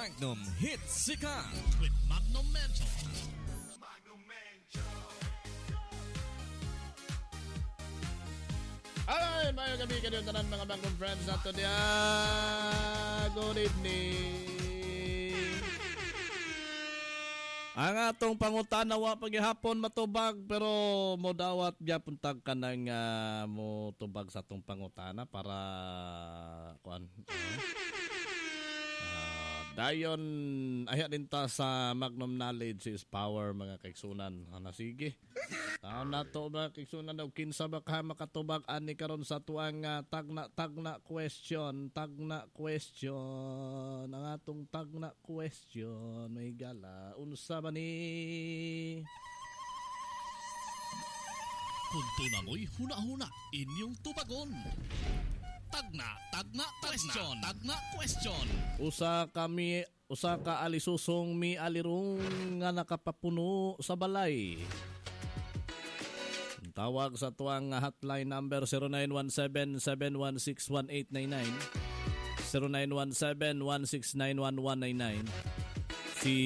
Magnum Hits Sikat with Magnum Mental. Alright, mga gabi kayo tanan mga Magnum friends nato diya. Good evening. Ang atong pangutana wa paghihapon matubag pero mo dawat gyapon tag kanang mo tubag sa atong pangutana para kuan. Dayon aya din ta sa Magnum Knowledge is Power mga kaigsunan. Sige. Taon na to mga kaigsunan daw kinsa ba ka makatubag ani karon sa tuang tagna question. Ang atong tagna question may gala unsa ba ni? Punto na mo'y huna-huna inyong tubagon. Tagna question. Usa ka alisusong mi alirong nga nakapapuno sa balay. Tawag sa tuang hotline number 0917-716-1899 0917-169-1199. Si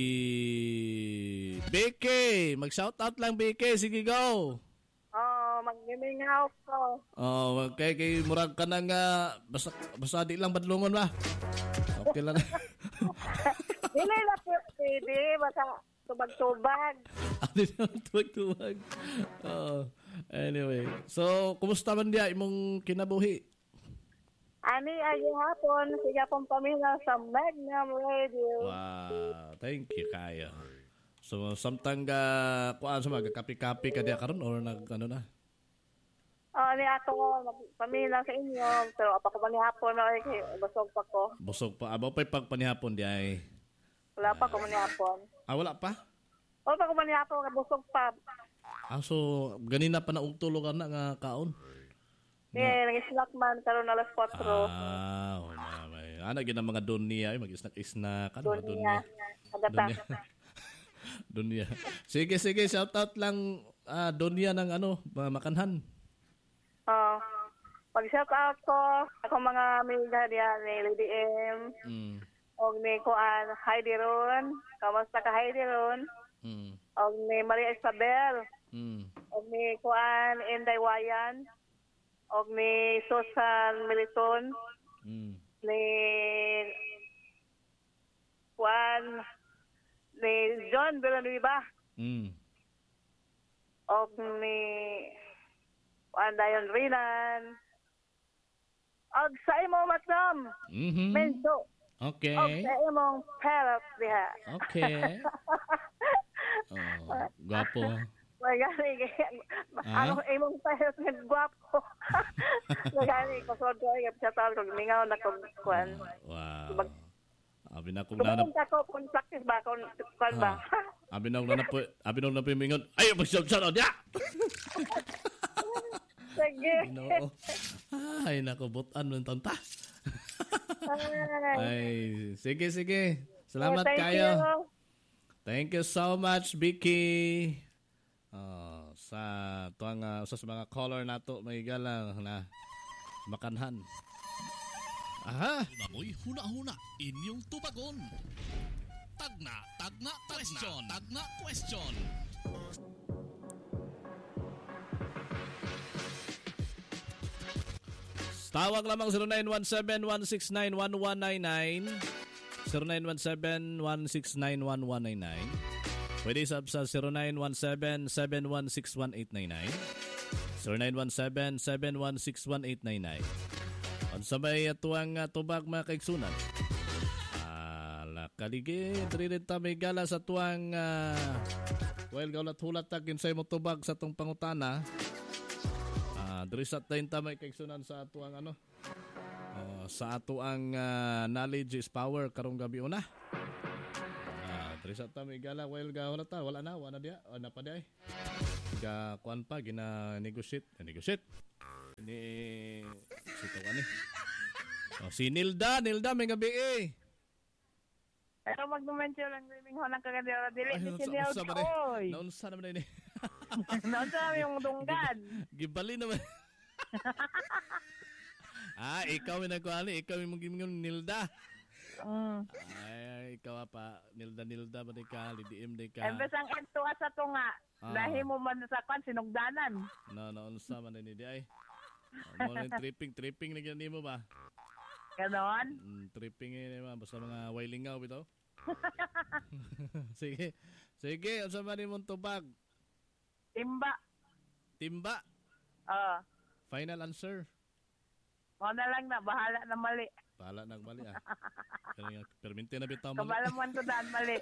Becky, mag-shoutout lang Becky, sige go. Mag-gimingaw ko. Okay, kay murag ka nang basta di lang badlungon ba? Okay lang. Dili na pwede, basta tubag-tubag. Di na tubag-tubag. Anyway, so kumusta man diya imong kinabuhi? Ani ay hapon, siya pong pamilya sa Magnum Radio. Wow, thank you kayo. So samtang kuan sa kapi-kapi ka diya karon or nag ano na? Ni ato ko pamilya sa inyo, pero apa ko ba ni hapon na kay busog pa ko. Busog pa. Aba pa'y pagpanihapon di ay. Wala pa ko man ni hapon. Wala pa? Wala pa ko man ni hapon, busog pa. So ganina pa na og tulog na nga kaon. Nag-snack man karon alas 4. Wala may. Ana gid ang mga dunya ay mag-snack ano dunya. Agata. Dunya. Sige, shout out lang dunya ng ano, makanhan. Pag-shout out ko, ako mga amiga diyan ni Lady M. Og ni Kuan Heidi Ron. Kamusta ka Heidi Ron? Og ni Maria Isabel. Og ni Kuan Inday Wayan. Og ni Susan Militon. Ni Kuan ni John Villanueva. Og ni Dayon Rinan. Og sa imo Magnum. Menso. Okay. Og sa imong parrot diha. Okay. Guwapo. Magani ano imong parrot nga guwapo. Magani ko so joy sa tawag ko mingaw na ko kuan. Wow. Abi na kung nanap. Ko kung practice ba kung kuan ba. Abi na nanap mingon. Ayo mag-shout ya. Sige. Ay, nakubutan mo tanta. Ay, sige. Salamat kayo. Thank you so much, Vicky. Sa tuang sa mga caller nato may galang na makanhan. Aha. Namoy huna-huna inyong tubagon. Tagna question. Tawag lamang 0917-169-1199 0917-169-1199. Pwede sub sa 0917-716-1899 0917-716-1899. Ang sabay atuang tubag mga kaigsunan. Kaligid rin may gala sa tuang gaulat-hulat tagin sa mo tubag sa tong pangutana. Drisat tayo may kaigsunan sa atuang sa atuang knowledge is power karong gabi una. Drisat tayo may gala wala na dia na pa day. Kuan pa negotiate ni sitaw ani. Si Nilda may gabi Pero mag-mention lang riming ho ng kagadira dili ni Sinel Koy. Naunsa naman ini. Naunsa yung dunggan. Gibali naman. Ikaw yung nagkuhali. Ikaw yung mag-imingon Nilda. Ay, ikaw pa, Nilda ba di ka, Lidiim di ka. Embes ang ento sa tunga. Lahi mo man sa kwan, sinugdanan. No, unsa man ni di ay. Mo rin tripping na ganyan mo ba? Ganon? Tripping ni ma, basta mga wailingaw bitaw. Sige, unsa man imong tubag? Timba? Final answer. O na lang na, bahala na mali. Bahala na mali Kaya perminte na bitaw mali. Kabalamuan ko daan mali.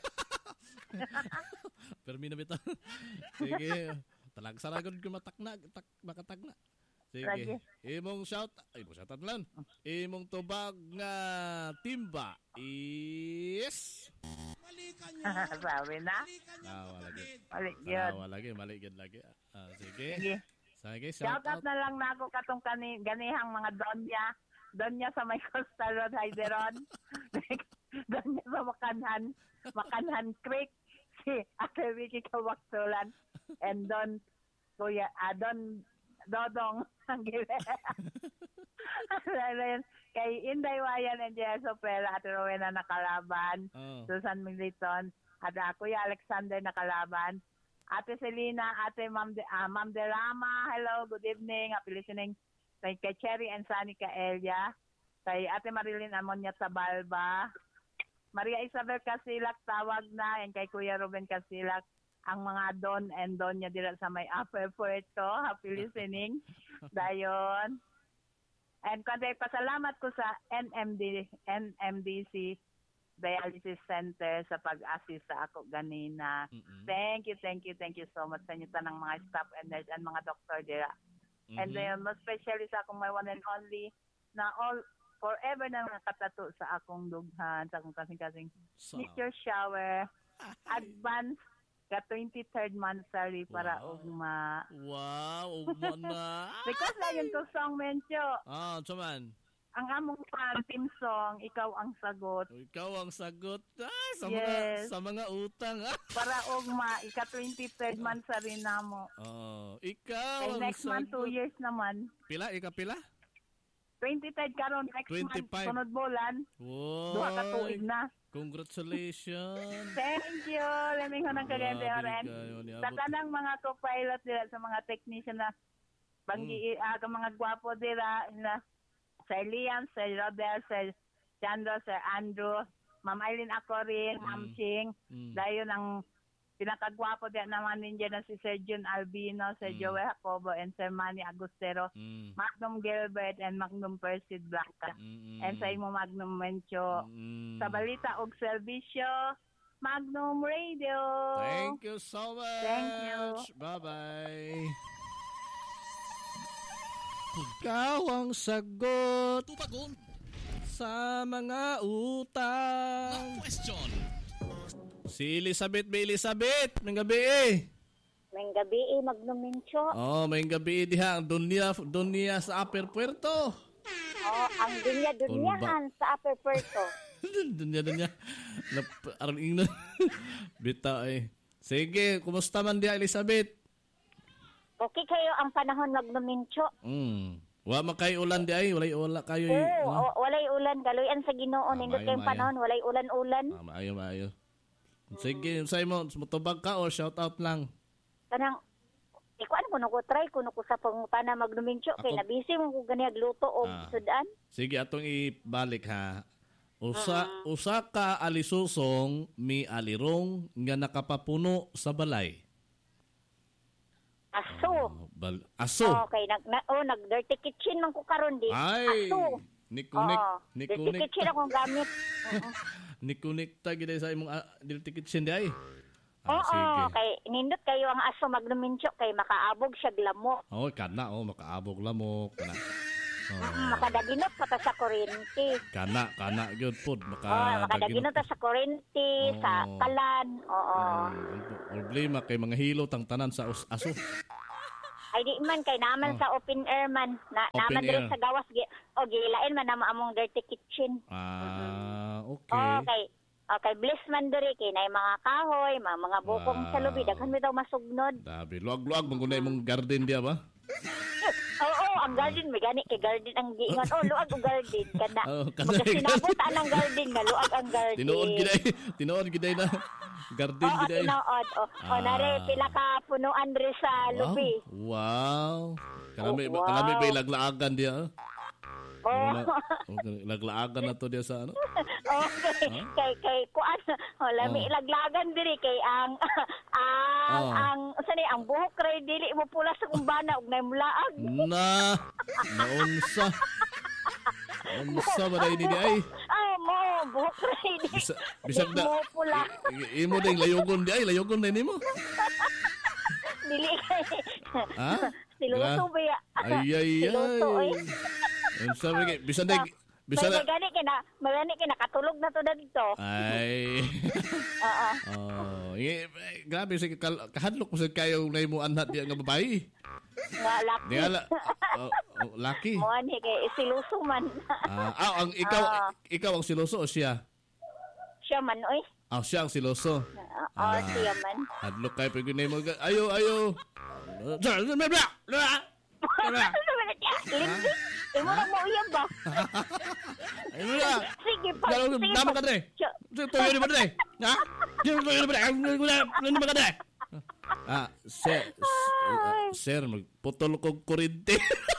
Permi na bitaw. Sige. Talagsaragod ko makatagna. Sige. Imong shout lang. Imong tubag nga timba is Mali ka niya. Sabi na? Mali gid lagi. Sige. Sige, shout out na lang na ako katong ganihang mga Donya sa may Coastal Road, Heideron. Donya sa Makanhan Creek. Si Ate Vicky Kawaktulan. And Don Dodong ang kay Inday Wayan and Jess Opera at Rowena nakalaban. Susan Militon at Kuya Alexander nakalaban. Ate Selena, Ate Ma'am Derama, hello, good evening. Happy listening. Kay Cherry and Sunny Kaelia. Kay Ate Marilyn Amonya Tabalba. Maria Isabel Casilak, tawag na. And kay Kuya Ruben Casilak, ang mga Don and Donya dila sa may Upper Puerto. Happy listening. Dayon. And kundi pasalamat ko sa NMDC Dialysis Center sa pag-assist sa ako ganina. Thank you so much sa inyo tanang mga staff and nurse and mga doktor dira. And then most especially sa akong my one and only na all forever na nakatato sa akong dughan, sa akong kasing-kasing Mr. Shower advance ka 23rd monthsary para ugma. Wow, ugma na. Because na yun to song mencho. Saman. Ang among team song, ikaw ang sagot. Ikaw ang sagot. Sa mga utang. Para ugma, ika 23rd monthsary na mo. Ikaw ang next sagot. Next month, 2 years naman. Pila? 23rd karon next 25. month, sunod bulan. Wow. Duha ka tuig na. Congratulations. Thank you. Leming ko ng kaganda rin. Sa tanang mga co-pilot nila, sa mga technician na mga gwapo nila, Sir Liam, Sir Robert, Sir Chandro, Sir Andrew, Ma'am Eileen ako rin, Ma'am Ching. Dahil ang pinakagwapo din naman ninyo na si Sir Jun Albino, Sir Joey Jacobo, and Sir Manny Agustero, Magnum Gilbert, and Magnum Percy Blanca. And sa imo Magnum Mencho. Sa balita og serbisyo, Magnum Radio. Thank you so much. Thank you. Bye-bye. Ikaw ang sagot Tubagon sa mga utang. na question. Si Elizabeth. May gabi May gabi Magnum Mencho. may gabi diha. Dunya sa Upper Puerto. Ang dunyahan sa Upper Puerto. dunya. Aring bita Sige, kumusta man diha Elizabeth? Okay kayo ang panahon Magnum Mencho. Wa makay ulan di ay, walay ulan kayo. Walay ulan galoyan sa Ginoo nindot kayong panahon, walay ulan-ulan. Maayo. Sige, say mo mutubag ka o shout out lang. Kanang ikuan ko try ko sa pangutana Magnum Mencho kay nabisi mo ko gani agluto og sudan. Sige, atong ibalik ha. Usa ka alisusong mi alirong nga nakapapuno sa balay. Aso. Okay, nag-dirty kitchen man ko karon di. Aso. Nikunik. Dirty kitchen akong gamit. Nikunikta gid sa imong dirty kitchen di ay. Sige. Kay nindot kayo ang aso Magnum Mencho kay makaabog siya lamok. Kana makaabog lamok kana. Makadaginot pa ta sa kuryente. Kana gyud pod makadaginot ta sa kuryente, sa kalan. Problema kay mga hilot ang tanan sa aso. Ay di man kay naman sa open air man. Naman diri sa gawas gilain man na among dirty kitchen. Okay. Okay, bless man diri kay nay mga kahoy, mga bukong sa lubi daghan mi daw masugnod. Dabi luag-luag mong imong garden dia ba? Oo, ang garden may gani kay garden ang giingon. Oh, luag ang garden kana. Kasi Magkasinabot ang garden nga luag ang garden. Tinuod giday na. Garden giday. Tinuod. Nare pila ka punuan diri sa lubi. Wow. Kalami ba ilaglaagan dia? Laglaagan na to dia sa ano? Okay. Kay kuan. Lami ilaglagan diri kay ang ang buhok kay dili mo pula sa kumbana ug nay mulaag. Naunsa. Unsa ba dai ni ay? Mo buhok kay dili. Bisag na. Imo ding layogon di ay, layogon na nimo. Dili kay. Ha? Siluso ba ya? Ay. Unsa ba kay bisan na Magani kay nakatulog na to dito. Ay. Grabe sige kahadlok mo sa kayo na mo anhat diya nga babae. Nga laki. Laki. Mo ani kay siluso man. Ang ikaw ang siloso o siya? Siya man oy. Siya ang siloso. Siya man. Hadlok kay pag mo ayo. Imo na mo uyab ba? Imo na. Sige pa. Nama ka dre. Tuyo ni ba dre? Ha? Tuyo ni ba dre? Ano ba ka dre? Sir, magputol kong kurente.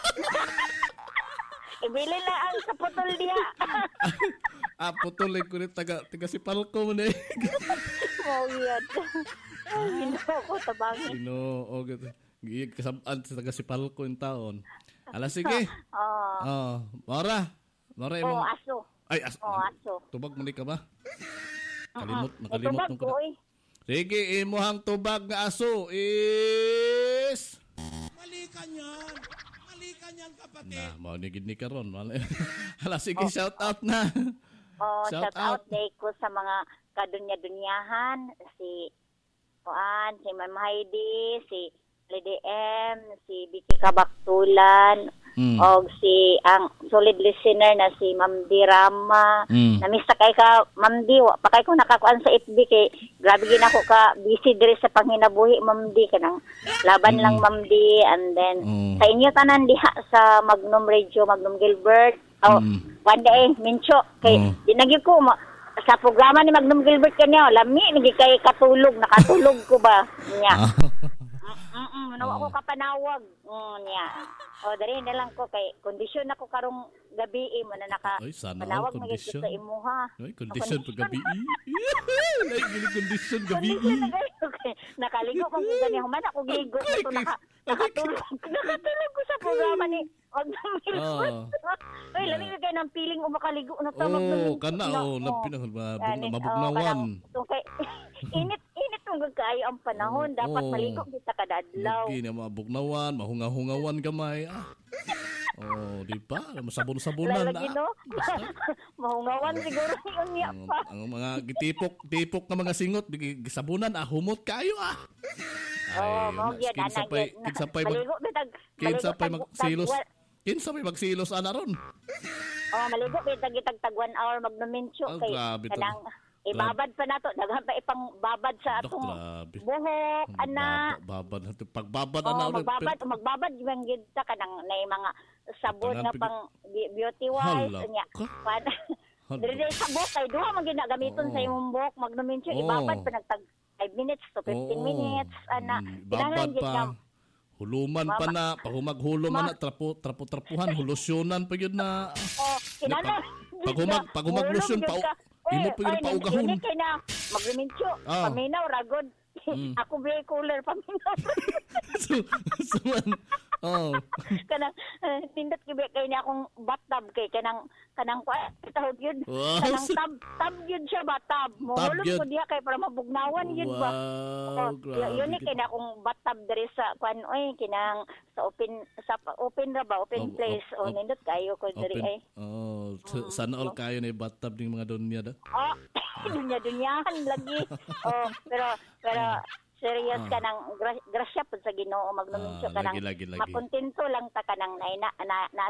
Ibili na ang sa putol diya. Putol yung kurente. Taga si Palco mo na eh. Uyad. Ginoo ko tabangin. Ginoo. Giyag kasabaan sa taga si Palco yung taon. Sige. Mara imong aso. Ay, aso. Tubag mo ni ka ba? Nakalimot mo ko na. Sige, imuhang tubag nga aso is... Mali ka niyan, kapatid. Mau ni gid ni karon. Sige, shout out na. Shout out day ko sa mga kadunya-dunyahan. Si Ma'am Heidi, si Lady M, si Vicky Kabaktulan, o si ang solid listener na si Ma'am Dirama. Namista kay ka, Ma'am Di, pa kay ko nakakuan sa FB kay grabe gid ako ka busy diri sa panghinabuhi, Ma'am Di, kanang laban lang, Ma'am Di. And then sa inyo tanan diha sa Magnum Radio, Magnum Gilbert. One day, Mincho, kay dinagi ko sa programa ni Magnum Gilbert kanyo, lami nigi kay nakatulog ko ba niya. Nawa ko kapanawag niya. Dari na lang ko kay kondisyon ako karong gabi mo na panawag na gid sa imuha. Ay, kondisyon pag gabi. Ay, kondisyon gabi. Nakaligo ko gani human ako gigo to nakatulog ko sa programa ni Ay, lami kay nang feeling makaligo na tawag mabugnawan. Init kung kayo ang panahon, dapat maligo kita kada adlaw. Lagi na mabugnawan, mahunga-hungawan gamay. Di ba? Masabon-sabonan na. Mahungawan siguro yung niya pa. Ang mga tipok na mga singot, sabunan, humot kayo Kinsa pay magsilos ana ron. Maligo bitag 1 hour magnumincho kay kanang ibabad pa nato daghan pa ipang babad sa atong buhok ana. Pagbabad magbabad gyud gid ta kanang nay mga sabon nga pang beauty wise nya. Dili sabon kay duha man ginagamiton sa imong buhok magnumincho ibabad pa nagtag 5 minutes to 15 minutes ana. Babad pa. Huluman pa na, pahumaghulom na, trapuhan, hulusyonan pa yun na. Paghumaglosyon, imo pa yun paugahon. Yun kay na, magrimintyo, paminaw, ragod. Ako very cooler, paminaw. Kanang, tindot kay niya akong bathtub kay, kanang tawag yun. Kanang tab yun siya ba, tab. Mahulog ko diya kay para mabugnawan yun ba. Yun kay na akong bathtub dari sa, kinang sa open ra ba, open place. Nindot kayo ko dari ay. Sana all kayo na bathtub ng mga dunya da. Dunya-dunyahan lagi. Pero serious ka nang grasya po sa Ginoo magnumincho ka nang makontento lang ta ka nang na